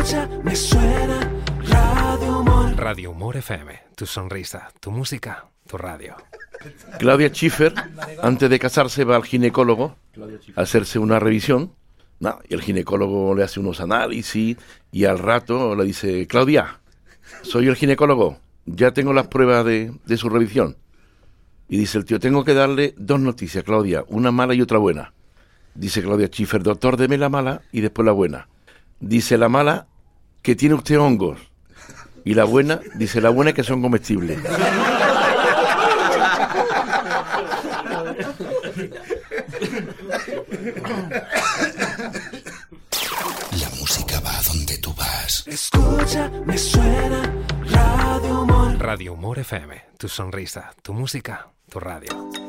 Escucha, me suena Radio Humor. Radio Humor FM, tu sonrisa, tu música, tu radio. Claudia Schiffer, antes de casarse, va al ginecólogo a hacerse una revisión. No, y el ginecólogo le hace unos análisis y al rato le dice: Claudia, soy el ginecólogo, ya tengo las pruebas de su revisión. Y dice el tío: tengo que darle 2 noticias, Claudia, una mala y otra buena. Dice Claudia Schiffer: doctor, deme la mala y después la buena. Dice la mala, que tiene usted hongos. Y la buena, dice la buena, es que son comestibles. La música va donde tú vas. Escucha, me suena Radio Humor. Radio Humor FM, tu sonrisa, tu música, tu radio.